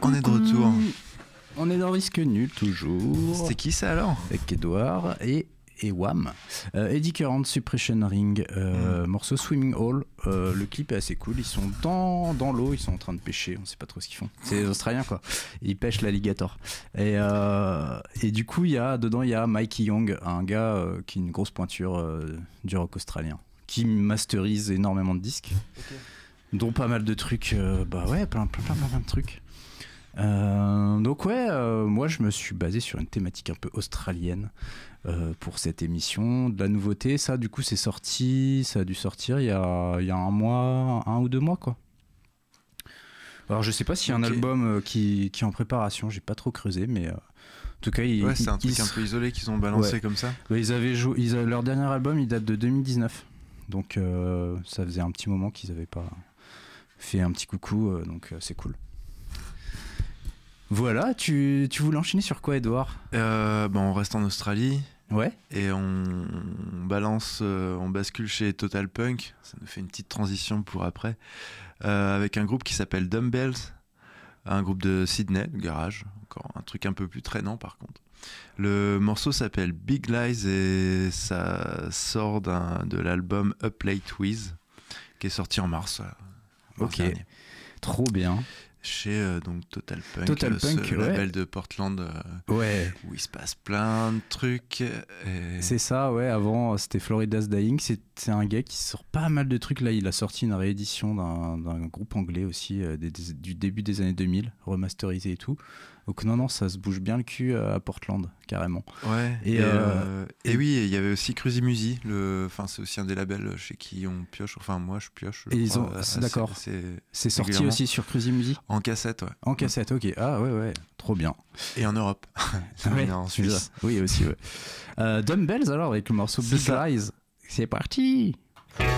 On est de retour. On est dans Risque Nul toujours. C'était qui ça alors? Avec Edouard et Wham. Eddie Current, Suppression Ring, morceau Swimming Hole. Le clip est assez cool. Ils sont dans l'eau, ils sont en train de pêcher. On sait pas trop ce qu'ils font. C'est les Australiens quoi. Ils pêchent l'alligator. Et du coup, dedans il y a Mikey Young, un gars qui est une grosse pointure du rock australien, qui masterise énormément de disques, dont pas mal de trucs. Plein de trucs. Donc moi je me suis basé sur une thématique un peu australienne pour cette émission. De la nouveauté, ça du coup ça a dû sortir il y a un ou deux mois quoi. Alors je sais pas s'il y a un album qui est en préparation, j'ai pas trop creusé, mais en tout cas c'est un truc un peu isolé qu'ils ont balancé comme ça. Leur dernier album il date de 2019, donc ça faisait un petit moment qu'ils avaient pas fait un petit coucou, donc c'est cool. Voilà, tu voulais enchaîner sur quoi, Edouard? On reste en Australie. Ouais. Et on bascule chez Total Punk. Ça nous fait une petite transition pour après. Avec un groupe qui s'appelle Dumbbells. Un groupe de Sydney, de garage. Encore un truc un peu plus traînant par contre. Le morceau s'appelle Big Lies et ça sort de l'album Up Late With, qui est sorti en mars. Ok, dernier. Trop bien. Chez donc Total Punk, label de Portland où il se passe plein de trucs. C'est ça, ouais. Avant c'était Florida's Dying, c'est un gars qui sort pas mal de trucs. Là il a sorti une réédition d'un groupe anglais aussi du début des années 2000, remasterisé et tout. Donc non, ça se bouge bien le cul à Portland, carrément. Ouais. Et oui, il y avait aussi Cruzy Musi. C'est aussi un des labels chez qui on pioche. Enfin, moi, je pioche. D'accord. C'est sorti aussi sur Cruzy Musi. En cassette, ouais. En cassette, ok. Ah ouais, trop bien. Et en Europe. En Suisse. Oui, aussi, ouais. Dumbbells alors avec le morceau Big Lies. C'est parti.